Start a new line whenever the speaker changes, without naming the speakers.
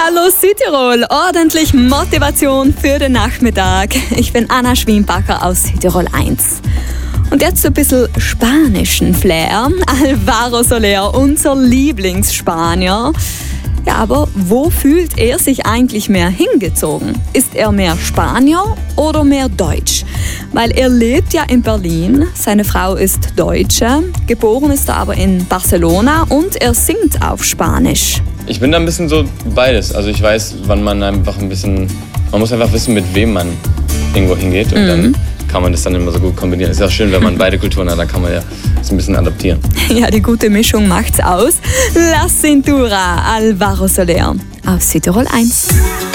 Hallo Südtirol, ordentlich Motivation für den Nachmittag. Ich bin Anna Schwienbacher aus Südtirol 1. Und jetzt so ein bisschen spanischen Flair. Álvaro Soler, unser Lieblingsspanier. Ja, aber wo fühlt er sich eigentlich mehr hingezogen? Ist er mehr Spanier oder mehr Deutsch? Weil er lebt ja in Berlin, seine Frau ist Deutsche, geboren ist er aber in Barcelona und er singt auf Spanisch.
Ich bin da ein bisschen so beides. Also ich weiß, wann man einfach ein bisschen, man muss einfach wissen, mit wem man irgendwo hingeht und dann kann man das dann immer so gut kombinieren. Ist ja auch schön, wenn man beide Kulturen hat, dann kann man ja das ein bisschen adaptieren.
Ja, die gute Mischung macht's aus. La Cintura, Álvaro Soler auf Südtirol 1.